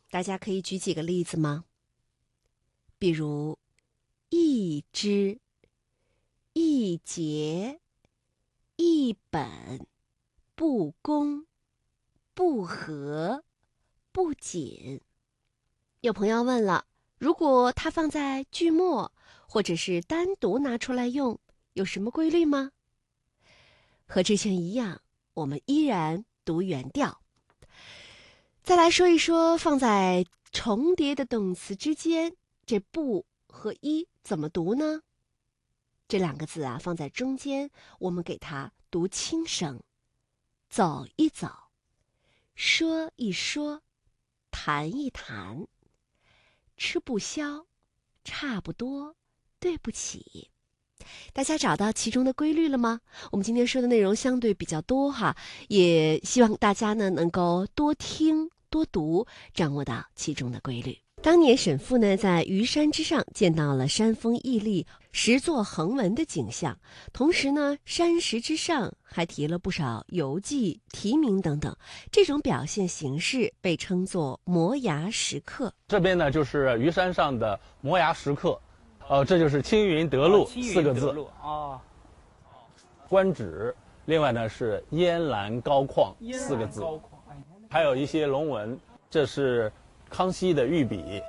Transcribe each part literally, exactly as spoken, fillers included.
大家可以举几个例子吗？比如一支、一节、一本、不公、不和、不仅。有朋友问了，如果它放在句末，或者是单独拿出来用，有什么规律吗？和之前一样，我们依然读原调。再来说一说放在重叠的动词之间，这不和一怎么读呢？这两个字啊，放在中间，我们给它读轻声，走一走，说一说，谈一谈，吃不消，差不多，对不起。大家找到其中的规律了吗？我们今天说的内容相对比较多哈，也希望大家呢能够多听多读，掌握到其中的规律。当年沈复呢在虞山之上见到了山峰屹立、石座横纹的景象，同时呢山石之上还题了不少游记、题名等等，这种表现形式被称作摩崖石刻。 这边呢就是虞山上的摩崖石刻，呃，这就是青云德路四个字哦。 官职，另外呢是烟岚高旷四个字，还有一些龙纹，这是康熙的御笔。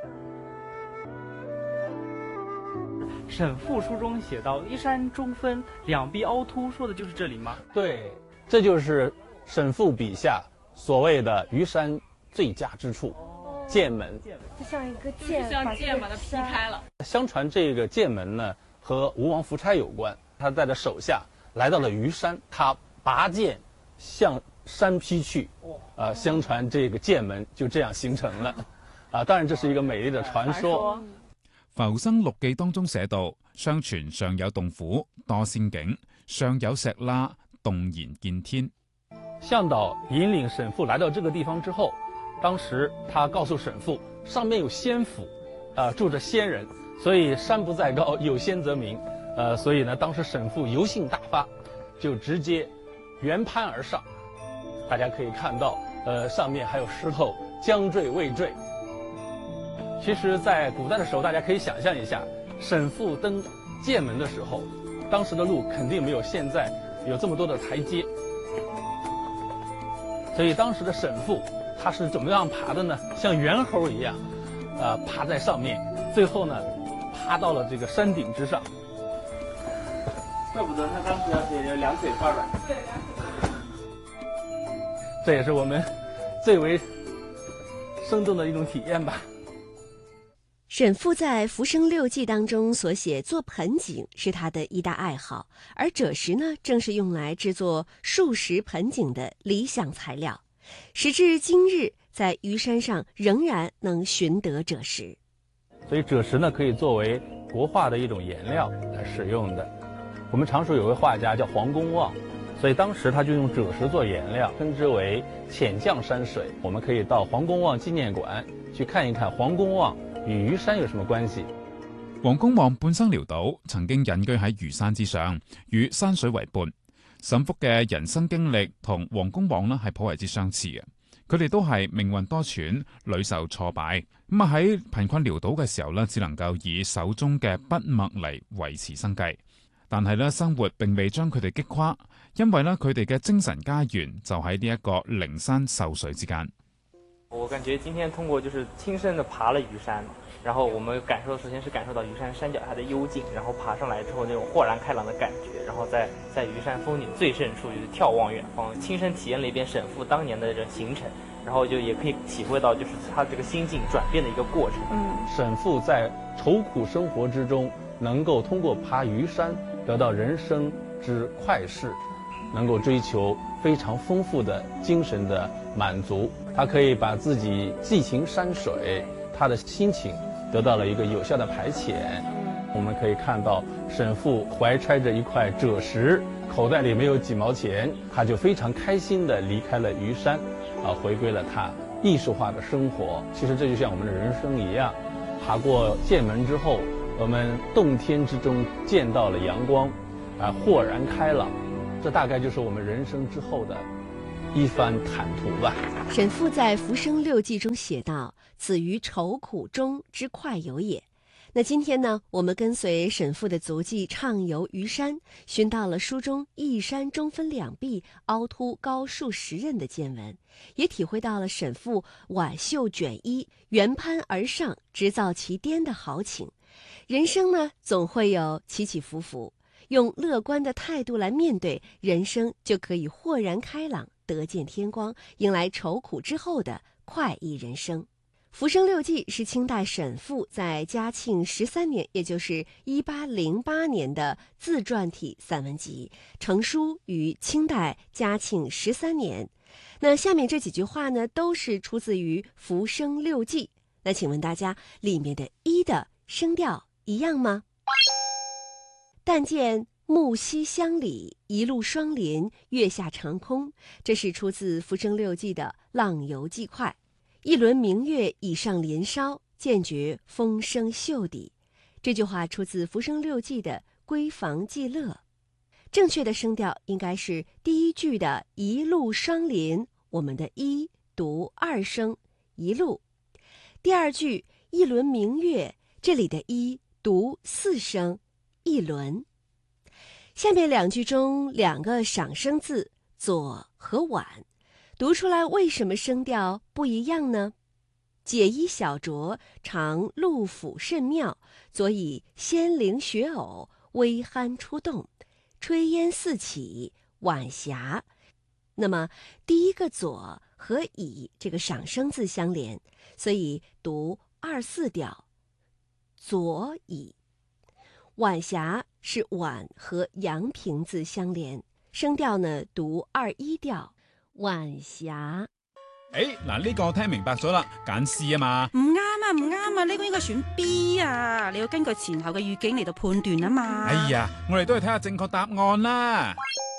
沈复书中写到一山中分，两壁凹凸，说的就是这里吗？ 对，这就是沈复笔下所谓的虞山最佳之处，剑门。 就像一个剑， 像剑把它劈开了。 相传这个剑门呢和吴王夫差有关，他带着手下来到了虞山，他拔剑向山劈去，啊、呃，相傳這個劍門就這樣形成了，啊，當然這是一個美麗的傳說。 《浮生六記》當中寫到，相傳上有洞府多仙境，上有石罅動然見天。 向導引領沈復來到這個地方之後，當時他告訴沈復，上面有仙府，啊、呃，住着仙人，所以山不在高，有仙則名，呃，所以呢，當時沈復由性大發，就直接原攀而上。大家可以看到，呃，上面還有石頭將墜未墜。其實，在古代的時候，大家可以想象一下，沈復登劍門的時候，當時的路肯定沒有現在有這麼多的台階，所以當時的沈復他是怎麼樣爬的呢？像猿猴一樣，呃，爬在上面，最後呢，爬到了這個山頂之上。 怪不得他當時要寫兩腿發軟。 對，兩腿。 這也是我們最為生動的一種體驗吧。 沈復在《浮生六記》當中所寫做盆景是他的一大愛好，而赭石呢，正是用來製作數石盆景的理想材料。時至今日，在虞山上仍然能尋得赭石。 所以赭石呢，可以作為國畫的一種顏料來使用的。我們常說有位畫家叫黃公望，所以當時他就用赭石做顏料，稱之為淺绛山水。我們可以到黃公望紀念館去看一看黃公望與虞山有什麼關係。 黃公望半生潦倒，曾經隱居喺虞山之上，與山水為伴。沈復嘅人生經歷同黃公望呢係頗為之相似嘅，佢哋都係命運多舛，屢受挫敗。咁啊喺貧困潦倒嘅時候呢，只能夠以手中嘅筆墨嚟維持生計。但係咧，生活並未將佢哋擊垮，因為咧佢哋嘅精神家園就喺呢一個靈山秀水之間。 我感覺今天通過就是親身的爬了虞山，然後我們感受首先是感受到虞山山腳下的幽靜，然後爬上來之後那種豁然開朗的感覺，然後在在虞山峰頂最勝處就是眺望遠方，親身體驗了一遍沈復當年的這行程，然後就也可以體會到就是他這個心境轉變的一個過程。 嗯，沈復在愁苦生活之中，能夠通過爬虞山得到人生之快事，能夠追求非常豐富的精神的滿足。他可以把自己寄情山水，他的心情得到了一個有效的排遣。我們可以看到沈復懷揣着一塊赭石，口袋裡沒有幾毛錢，他就非常開心地離開了虞山，啊，回歸了他藝術化的生活。其實這就像我們的人生一樣，爬過劍門之後，我們洞天之中見到了陽光，啊，豁然開朗，這大概就是我們人生之後的一番坦途吧。 沈复在《浮生六记》中写道：“此于愁苦中之快游也。”那今天呢，我们跟随沈复的足迹畅游虞山，寻到了书中一山中分两壁，凹凸高数十仞的见闻，也体会到了沈复挽袖卷衣、圆攀而上、直造其巅的豪情。人生呢，总会有起起伏伏，用乐观的态度来面对，人生就可以豁然开朗，得见天光，迎来愁苦之后的快意人生。《浮生六记》是清代沈复在嘉庆十三年，也就是一八零八年的自传体散文集，成书于清代嘉庆十三年。那下面这几句话呢，都是出自于《浮生六记》。那请问大家，里面的一的声调一样吗？但见木溪乡里，一路霜林，月下长空，这是出自《浮生六记》的浪游记快。一轮明月已上林梢，渐觉风生袖底。这句话出自《浮生六记》的闺房记乐。正确的声调应该是第一句的一路霜林，我们的一读二声一路；第二句一轮明月，这里的一读四声一轮。下面两句中两个赏声字左和晚，读出来为什么声调不一样呢？解衣小酌，常陆府甚妙，左以仙灵雪偶，微酣出动，炊烟四起，晚霞。那么第一个左和以这个赏声字相连，所以读二四调，左以。晚霞是晚和阳平字相连，声调呢读二一調，晚霞。 誒，嗱呢個我聽明白咗啦，揀 C 啊嘛。 唔啱啊，唔啱啊，呢個應該選 B 啊，你要根據前後嘅語境嚟到判斷啊嘛。 哎呀，我哋都係睇下正確答案啦。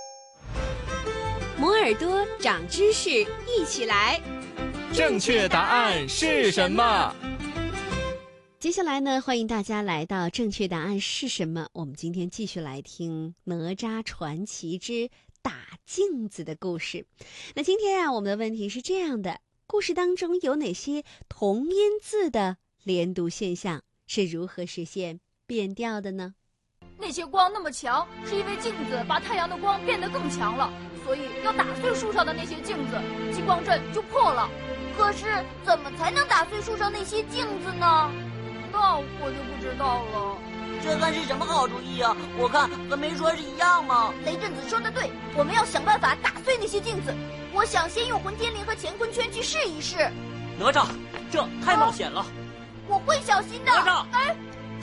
摩耳朵長知識，一起來。 正確答案是什麼？ 接下來呢，歡迎大家來到正確答案是什麼？我們今天繼續來聽哪吒傳奇之打鏡子的故事。那今天啊，我們的問題是這樣的：故事當中有哪些同音字的連讀現象？是如何實現變調的呢？ 那些光那麼強，是因為鏡子把太陽的光變得更強了，所以要打碎樹上的那些鏡子，激光陣就破了。 可是怎麼才能打碎樹上那些鏡子呢？ 那我就不知道了。 這還是什麼好主意啊？我看和沒說是一樣嗎？雷震子說的對，我們要想辦法打碎那些鏡子。我想先用混天绫和乾坤圈去試一試。 哪吒，這太冒險了。 啊、我會小心的。 哪吒， 哎，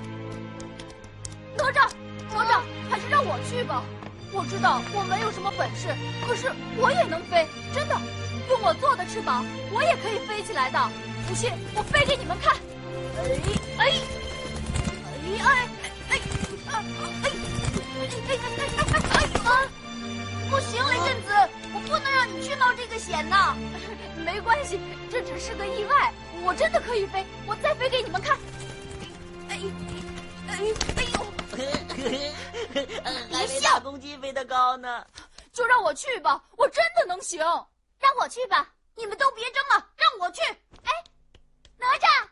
哪吒，哪吒，還是讓我去吧。我知道我沒有什麼本事，可是我也能飛，真的。用我做的翅膀，我也可以飛起來的。不信，我飛給你們看。哎哎哎哎哎哎哎哎哎！ 不行，雷震子，我不能讓你去冒這個險呢。 沒關係，這只是個意外，我真的可以飛，我再飛給你們看。哎哎哎呦！ 還沒大公雞飛得高呢。 就讓我去吧，我真的能行。 讓我去吧，你們都別爭了，讓我去。哎，哪吒。